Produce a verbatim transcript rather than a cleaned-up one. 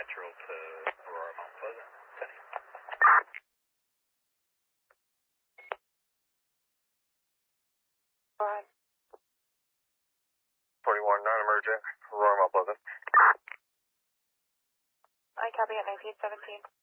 Natural to Aurora Mount Pleasant. City. Five. forty-one, non-emergent, Aurora Mount Pleasant. I copy at nineteen seventeen.